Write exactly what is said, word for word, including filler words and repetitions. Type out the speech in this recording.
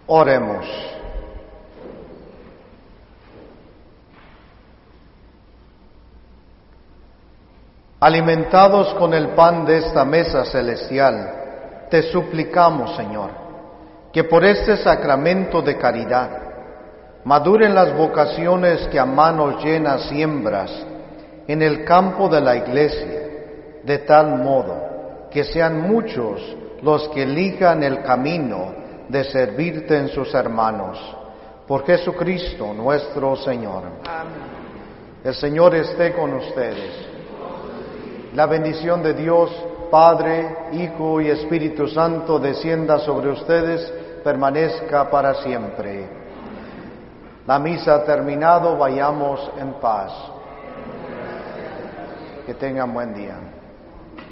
Oremos. Alimentados con el pan de esta mesa celestial, te suplicamos, Señor, que por este sacramento de caridad maduren las vocaciones que a manos llenas siembras en el campo de la Iglesia, de tal modo que sean muchos los que elijan el camino de servirte en sus hermanos. Por Jesucristo nuestro Señor. Amén. El Señor esté con ustedes. La bendición de Dios, Padre, Hijo y Espíritu Santo, descienda sobre ustedes, permanezca para siempre. La misa ha terminado, vayamos en paz. Que tengan buen día.